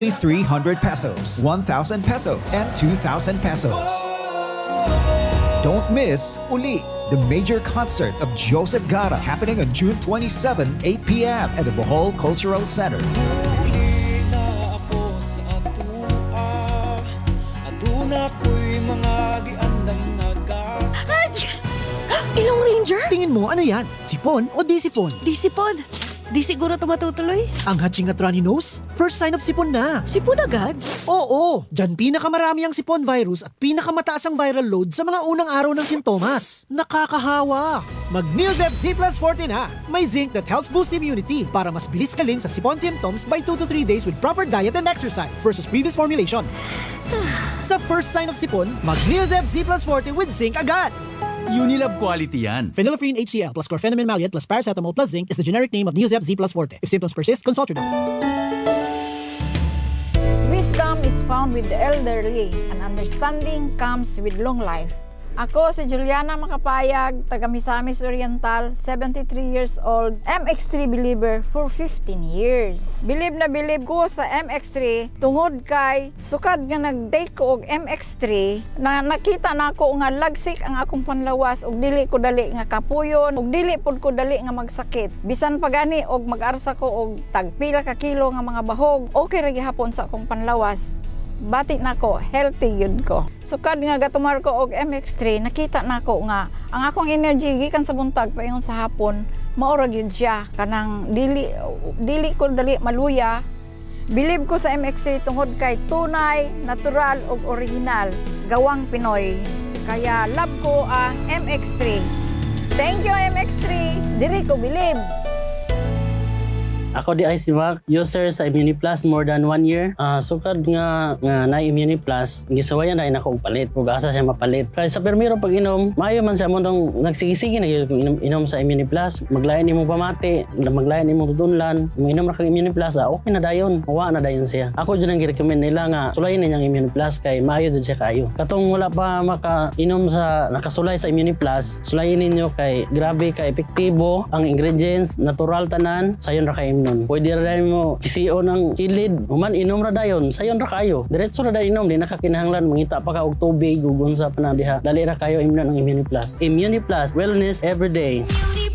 300 pesos, 1,000 pesos, and 2,000 pesos. Don't miss Uli, the major concert of Joseph Gara, happening on June 27, 8 p.m. at the Bohol Cultural Center. Ilong Ranger? Tingin mo, ano yan? Sipon o di sipon? Di sipon. Di siguro ito matutuloy. Ang hatching at runny nose? First sign of sipon na. Sipon agad? Oo, dyan pinakamarami ang sipon virus at pinakamataas ang viral load sa mga unang araw ng sintomas. Nakakahawa! Mag-Neosep Z Plus Forte na! May zinc that helps boost immunity para mas bilis kaling sa sipon symptoms by 2 to 3 days with proper diet and exercise versus previous formulation. Sa first sign of sipon, mag-Neosep Z Plus Forte with zinc agad! Unilab quality yan. Phenylephrine HCl plus chlorpheniramine maleate plus paracetamol plus zinc is the generic name of Neosep Z Plus Forte. If symptoms persist, consult your doctor. Wisdom is found with the elderly, and understanding comes with long life. Ako si Juliana Makapayag, taga Misamis Oriental, 73 years old, MX3 believer for 15 years. Bilib na bilib ko sa MX3 tungod kay sukad nga nag-take ko og MX3 na nakita na ako nga lagsik ang akong panlawas og dili ko dali nga kapuyon og dili pod ko dali nga magsakit. Bisan pa gani og mag-arsa ko og tagpila ka kilo nga mga bahog, okay ra gihapon sa akong panlawas. Bati na ko, healthy yun ko. Sukad nga gatumar ko og MX3, nakita na ko nga ang akong energy gikan sa buntag paingon sa hapon, maura gyud siya kanang dili ko dali maluya. Bilib ko sa MX3 tungod kay tunay, natural ug original, gawang Pinoy. Kaya love ko ang MX3. Thank you MX3. Diri ko bilib. Ako di ay si Mac, user sa Immuni Plus more than 1 year. Sukad nga na Immuni Plus, gisawayan na ako palit. Ug asa siya mapalit. Kaya sa permiro pag inom, maayo man siya mo nung nagsigisigi na inom sa Immuni Plus. Maglayan imong pamati, maglayan imong tutunlan. Inom ra kang Immuni Plus, okay na dayon. Mawa na dayon siya. Ako jud ang gi-recommend nila nga sulayin ninyang Immuni Plus kay maayo jud siya kayo. Katong wala pa maka-inom sa nakasulay sa Immuni Plus, sulayin ninyo kay grabe ka epektibo ang ingredients, natural tanan, sayon ra kay nun. Pwede rin mo kisiyo ng kilid. Human, inom ra dayon. Sayon ra kayo. Diretso ra dayon inom. Di nakakinahanglan. Mangita pa ka og tubig. Gugun sa panadiha. Dali ra kayo imnon ng Immuni Plus. Immuni Plus. Wellness every day.